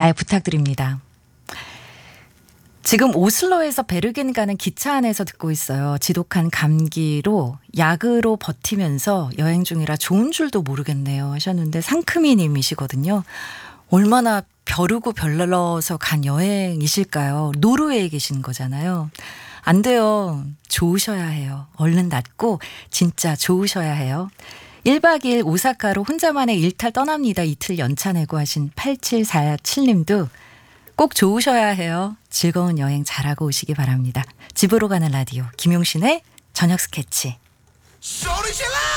잘 부탁드립니다. 지금 오슬로에서 베르겐 가는 기차 안에서 듣고 있어요. 지독한 감기로 약으로 버티면서 여행 중이라 좋은 줄도 모르겠네요 하셨는데 상크미님이시거든요. 얼마나 벼르고 별러서 간 여행이실까요? 노르웨이에 계신 거잖아요. 안 돼요. 좋으셔야 해요. 얼른 낫고 진짜 좋으셔야 해요. 1박 2일 오사카로 혼자만의 일탈 떠납니다. 이틀 연차 내고 하신 8747님도 꼭 좋으셔야 해요. 즐거운 여행 잘하고 오시기 바랍니다. 집으로 가는 라디오 김용신의 저녁 스케치. 소리 질러!